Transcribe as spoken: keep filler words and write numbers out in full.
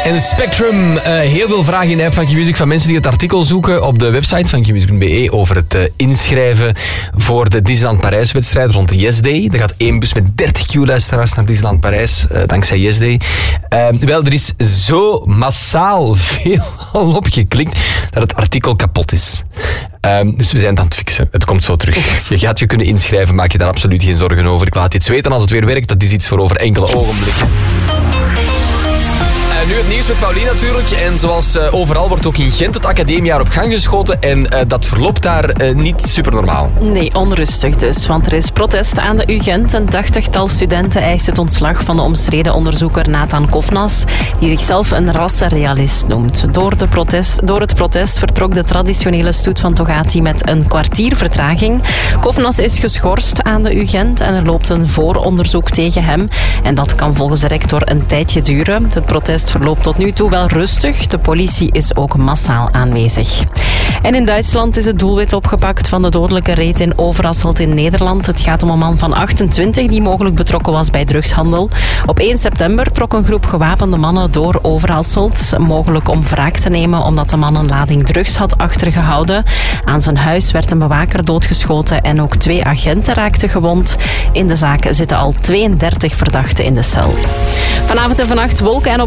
En Spectrum, uh, heel veel vragen in de app van Q-Music van mensen die het artikel zoeken op de website van Q-Music punt b e over het uh, inschrijven voor de Disneyland Parijs-wedstrijd rond de Yes Day. Er gaat één bus met dertig Q-luisteraars naar Disneyland Parijs, uh, dankzij Yes Day. Uh, wel, er is zo massaal veel al opgeklikt dat het artikel kapot is. Um, dus we zijn het aan het fixen. Het komt zo terug. Je gaat je kunnen inschrijven, maak je daar absoluut geen zorgen over. Ik laat je iets weten als het weer werkt. Dat is iets voor over enkele ogenblikken. Nu het nieuws met Paulien natuurlijk. En zoals uh, overal wordt ook in Gent het academiejaar op gang geschoten. En uh, dat verloopt daar uh, niet super normaal. Nee, onrustig dus. Want er is protest aan de U Gent. Een tachtigtal studenten eist het ontslag van de omstreden onderzoeker Nathan Kofnas, die zichzelf een rassenrealist noemt. Door, de protest, door het protest vertrok de traditionele stoet van Togati met een kwartier vertraging. Kofnas is geschorst aan de U Gent en er loopt een vooronderzoek tegen hem. En dat kan volgens de rector een tijdje duren. Het protest verloopt tot nu toe wel rustig. De politie is ook massaal aanwezig. En in Duitsland is het doelwit opgepakt van de dodelijke raid in Overasselt in Nederland. Het gaat om een man van achtentwintig die mogelijk betrokken was bij drugshandel. Op één september trok een groep gewapende mannen door Overasselt, mogelijk om wraak te nemen omdat de man een lading drugs had achtergehouden. Aan zijn huis werd een bewaker doodgeschoten en ook twee agenten raakten gewond. In de zaak zitten al tweeëndertig verdachten in de cel. Vanavond en vannacht wolken en op